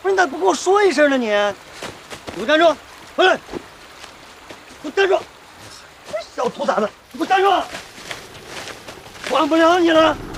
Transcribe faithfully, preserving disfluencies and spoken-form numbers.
不是你咋不跟我说一声呢你？你给我站住！回来！给我站住！小兔崽子，你给我站住！管不了你了！